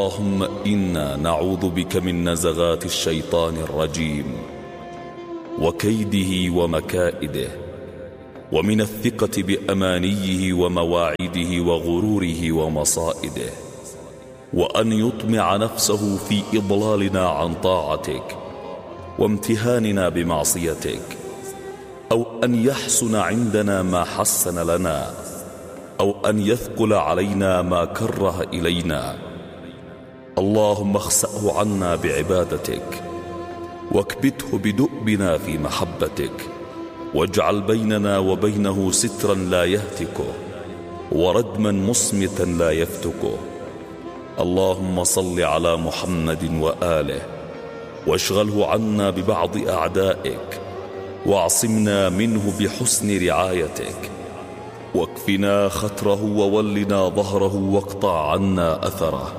اللهم إنا نعوذ بك من نزغات الشيطان الرجيم وكيده ومكائده، ومن الثقة بأمانيه ومواعيده وغروره ومصائده، وأن يطمع نفسه في إضلالنا عن طاعتك وامتهاننا بمعصيتك، أو أن يحسن عندنا ما حسن لنا، أو أن يثقل علينا ما كره إلينا. اللهم اخسأه عنا بعبادتك، واكبته بدؤبنا في محبتك، واجعل بيننا وبينه سترا لا يهتكه، وردما مصمتا لا يفتكه. اللهم صل على محمد وآله، واشغله عنا ببعض أعدائك، واعصمنا منه بحسن رعايتك، واكفنا خطره وولنا ظهره، واقطع عنا أثره.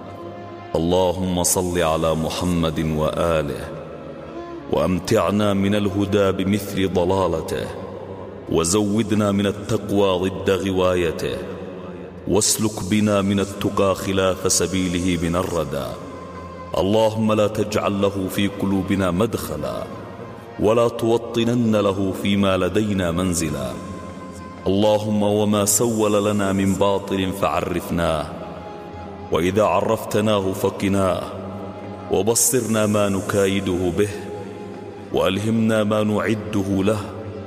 اللهم صل على محمد وآله، وأمتعنا من الهدى بمثل ضلالته، وزودنا من التقوى ضد غوايته، واسلك بنا من التقى خلاف سبيله من الردى. اللهم لا تجعل له في قلوبنا مدخلا، ولا توطنن له فيما لدينا منزلا. اللهم وما سول لنا من باطل فعرفناه، وإذا عرفتناه فقناه، وبصرنا ما نكايده به، وألهمنا ما نعده له،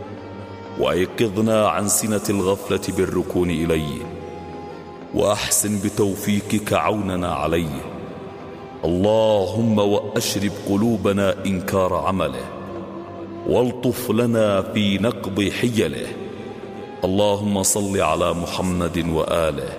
وأيقظنا عن سنة الغفلة بالركون إليه، وأحسن بتوفيقك عوننا عليه. اللهم وأشرب قلوبنا إنكار عمله، والطف لنا في نقض حيله. اللهم صل على محمد وآله،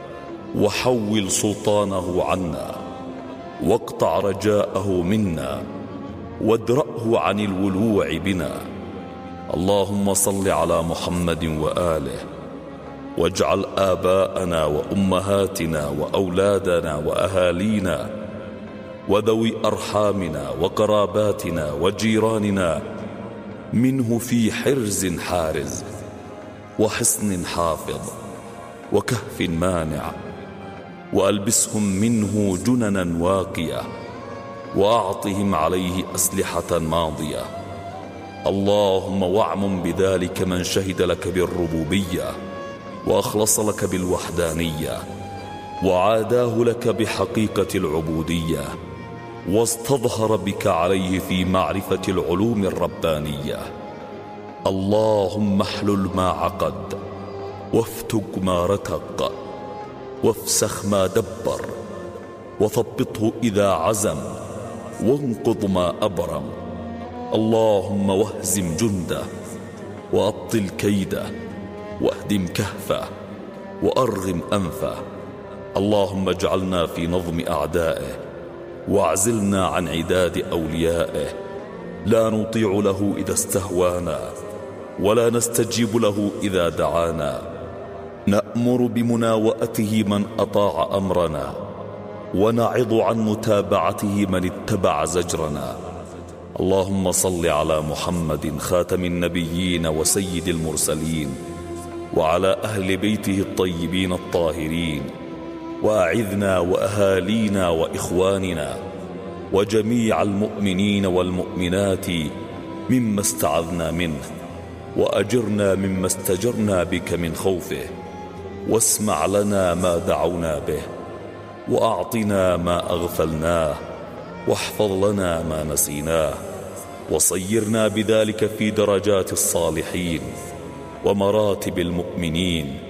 وحول سلطانه عنا، واقطع رجاءه منا، وادرأه عن الولوع بنا. اللهم صل على محمد وآله، واجعل آباءنا وأمهاتنا وأولادنا وأهالينا وذوي أرحامنا وقراباتنا وجيراننا منه في حرز حارز، وحصن حافظ، وكهف مانع، وألبسهم منه جننا واقية، وأعطهم عليه أسلحة ماضية. اللهم واعمم بذلك من شهد لك بالربوبية، وأخلص لك بالوحدانية، وعاداه لك بحقيقة العبودية، واستظهر بك عليه في معرفة العلوم الربانية. اللهم احلل ما عقد، وافتك ما رتق، وافسخ ما دبر، وثبطه إذا عزم، وانقض ما أبرم. اللهم واهزم جنده، وأبطل كيده، واهدم كهفه، وأرغم أنفه. اللهم اجعلنا في نظم أعدائه، واعزلنا عن عداد أوليائه. لا نطيع له إذا استهوانا، ولا نستجيب له إذا دعانا. نأمر بمناوئته من أطاع أمرنا، ونعظ عن متابعته من اتبع زجرنا. اللهم صل على محمد خاتم النبيين وسيد المرسلين، وعلى أهل بيته الطيبين الطاهرين، وأعذنا وأهالينا وإخواننا وجميع المؤمنين والمؤمنات مما استعذنا منه، وأجرنا مما استجرنا بك من خوفه، واسمع لنا ما دعونا به، وأعطنا ما أغفلناه، واحفظ لنا ما نسيناه، وصيرنا بذلك في درجات الصالحين ومراتب المؤمنين،